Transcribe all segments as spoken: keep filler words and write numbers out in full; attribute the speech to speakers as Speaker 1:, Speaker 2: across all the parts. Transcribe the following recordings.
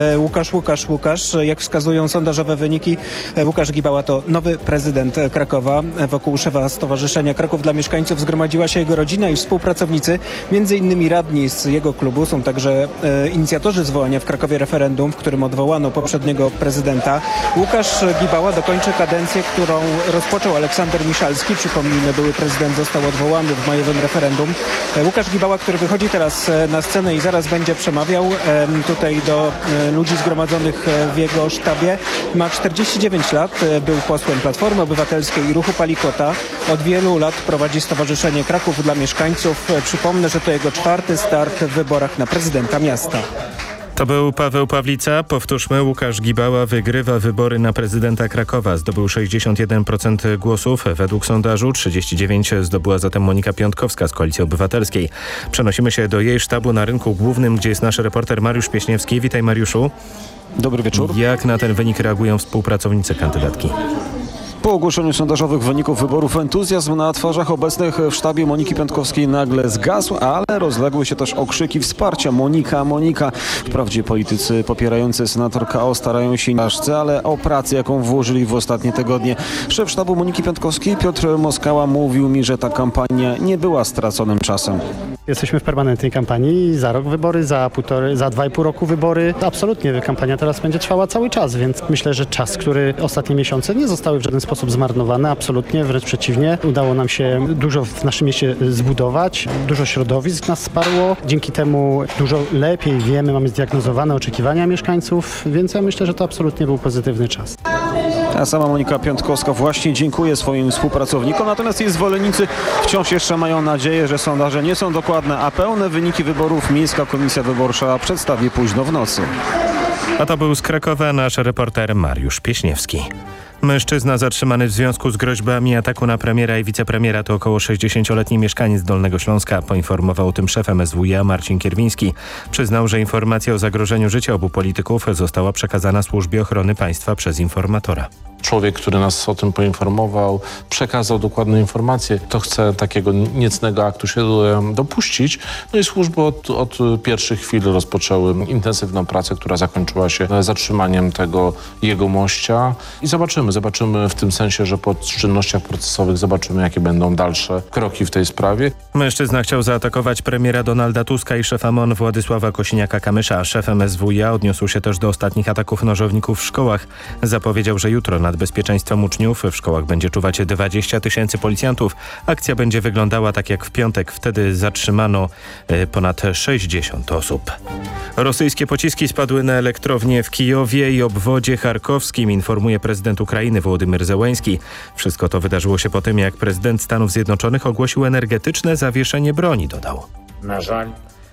Speaker 1: Łukasz, Łukasz, Łukasz. Jak wskazują sondażowe wyniki, Łukasz Gibała to nowy prezydent Krakowa. Wokół szefa Stowarzyszenia Kraków dla Mieszkańców zgromadziła się jego rodzina i współpracownicy. Między innymi radni z jego klubu są także e, inicjatorzy zwołania w Krakowie referendum, w którym odwołano poprzedniego prezydenta. Łukasz Gibała dokończy kadencję, którą rozpoczął Aleksander Miszalski. Przypomnijmy, były prezydent został odwołany w majowym referendum. E, Łukasz Gibała, który wychodzi teraz na scenę i zaraz będzie przemawiał e, tutaj do e, ludzi zgromadzonych w jego sztabie. Ma czterdzieści dziewięć lat, był posłem Platformy Obywatelskiej i Ruchu Palikota. Od wielu lat prowadzi Stowarzyszenie Kraków dla Mieszkańców. Przypomnę, że to jego czwarty start w wyborach na prezydenta miasta.
Speaker 2: To był Paweł Pawlica. Powtórzmy, Łukasz Gibała wygrywa wybory na prezydenta Krakowa. Zdobył sześćdziesiąt jeden procent głosów według sondażu. trzydzieści dziewięć procent zdobyła zatem Monika Piątkowska z Koalicji Obywatelskiej. Przenosimy się do jej sztabu na Rynku Głównym, gdzie jest nasz reporter Mariusz Pieśniewski. Witaj, Mariuszu.
Speaker 3: Dobry wieczór.
Speaker 2: Jak na ten wynik reagują współpracownicy kandydatki?
Speaker 3: Po ogłoszeniu sondażowych wyników wyborów entuzjazm na twarzach obecnych w sztabie Moniki Piątkowskiej nagle zgasł, ale rozległy się też okrzyki wsparcia. Monika, Monika. Wprawdzie politycy popierający senator K O starają się nie, ale o pracę, jaką włożyli w ostatnie tygodnie. Szef sztabu Moniki Piątkowskiej Piotr Moskała mówił mi, że ta kampania nie była straconym czasem.
Speaker 4: Jesteśmy w permanentnej kampanii. Za rok wybory, za półtory, za dwa i pół roku wybory. Absolutnie kampania teraz będzie trwała cały czas, więc myślę, że czas, który ostatnie miesiące nie zostały w żaden sposób zmarnowane. Absolutnie, wręcz przeciwnie. Udało nam się dużo w naszym mieście zbudować. Dużo środowisk nas wsparło. Dzięki temu dużo lepiej wiemy, mamy zdiagnozowane oczekiwania mieszkańców, więc ja myślę, że to absolutnie był pozytywny czas.
Speaker 3: A sama Monika Piątkowska właśnie dziękuję swoim współpracownikom, natomiast jej zwolennicy wciąż jeszcze mają nadzieję, że sondaże nie są dokładne, a pełne wyniki wyborów Miejska Komisja Wyborcza przedstawi późno w nocy.
Speaker 2: A to był z Krakowa nasz reporter Mariusz Pieśniewski. Mężczyzna zatrzymany w związku z groźbami ataku na premiera i wicepremiera to około sześćdziesięcioletni mieszkaniec Dolnego Śląska. Poinformował o tym szef M S W iA Marcin Kierwiński. Przyznał, że informacja o zagrożeniu życia obu polityków została przekazana Służbie Ochrony Państwa przez informatora.
Speaker 5: Człowiek, który nas o tym poinformował, przekazał dokładne informacje. Kto chce takiego niecnego aktu się dopuścić. No i służby od, od pierwszych chwil rozpoczęły intensywną pracę, która zakończyła się zatrzymaniem tego jegomościa. I zobaczymy, zobaczymy w tym sensie, że po czynnościach procesowych zobaczymy, jakie będą dalsze kroki w tej sprawie.
Speaker 2: Mężczyzna chciał zaatakować premiera Donalda Tuska i szefa M O N Władysława Kosiniaka-Kamysza. Szef M S W iA odniósł się też do ostatnich ataków nożowników w szkołach. Zapowiedział, że jutro na Nad bezpieczeństwem uczniów w szkołach będzie czuwać dwadzieścia tysięcy policjantów. Akcja będzie wyglądała tak jak w piątek. Wtedy zatrzymano ponad sześćdziesiąt osób. Rosyjskie pociski spadły na elektrownię w Kijowie i obwodzie charkowskim, informuje prezydent Ukrainy Wołodymyr Zełenski. Wszystko to wydarzyło się po tym, jak prezydent Stanów Zjednoczonych ogłosił energetyczne zawieszenie broni, dodał.
Speaker 6: Na żal.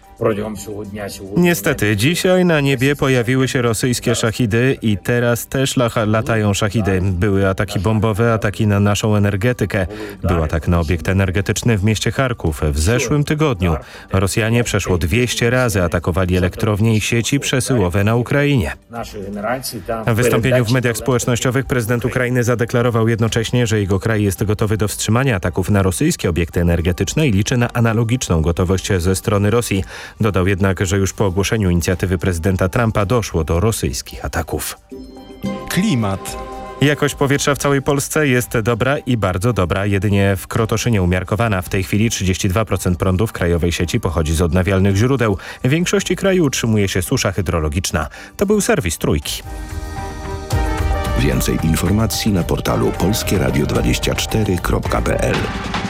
Speaker 2: Niestety, dzisiaj na niebie pojawiły się rosyjskie szahidy i teraz też latają szahidy. Były ataki bombowe, ataki na naszą energetykę. Był atak na obiekt energetyczny w mieście Charków w zeszłym tygodniu. Rosjanie przeszło dwieście razy atakowali elektrownie i sieci przesyłowe na Ukrainie. W wystąpieniu w mediach społecznościowych prezydent Ukrainy zadeklarował jednocześnie, że jego kraj jest gotowy do wstrzymania ataków na rosyjskie obiekty energetyczne i liczy na analogiczną gotowość ze strony Rosji. Dodał jednak, że już po ogłoszeniu inicjatywy prezydenta Trumpa doszło do rosyjskich ataków.
Speaker 7: Klimat.
Speaker 2: Jakość powietrza w całej Polsce jest dobra i bardzo dobra. Jedynie w Krotoszynie umiarkowana. W tej chwili trzydzieści dwa procent prądu w krajowej sieci pochodzi z odnawialnych źródeł. W większości kraju utrzymuje się susza hydrologiczna. To był serwis Trójki.
Speaker 8: Więcej informacji na portalu polskie radio dwadzieścia cztery kropka p l.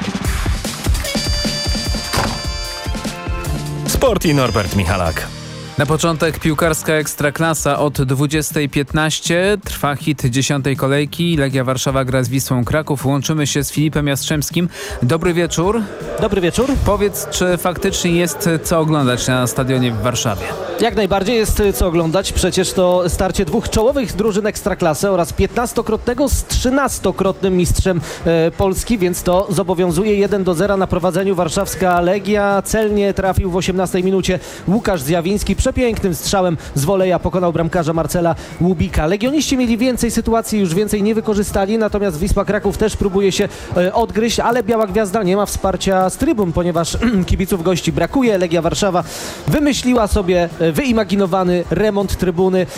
Speaker 2: Sport i Norbert Michalak.
Speaker 9: Na początek piłkarska Ekstraklasa od dwudziestej piętnaście. Trwa hit dziesiątej kolejki. Legia Warszawa gra z Wisłą Kraków. Łączymy się z Filipem Jastrzębskim. Dobry wieczór.
Speaker 10: Dobry wieczór.
Speaker 9: Powiedz, czy faktycznie jest co oglądać na stadionie w Warszawie?
Speaker 10: Jak najbardziej jest co oglądać. Przecież to starcie dwóch czołowych drużyn Ekstraklasy oraz piętnastokrotnego z trzynastokrotnym mistrzem e, Polski, więc to zobowiązuje. jeden do zera na prowadzeniu warszawska Legia. Celnie trafił w osiemnastej minucie Łukasz Zjawiński. przepięknym strzałem z woleja pokonał bramkarza Marcela Łubika. Legioniści mieli więcej sytuacji, już więcej nie wykorzystali, natomiast Wisła Kraków też próbuje się e, odgryźć, ale Biała Gwiazda nie ma wsparcia z trybun, ponieważ kibiców gości brakuje. Legia Warszawa wymyśliła sobie e, wyimaginowany remont trybuny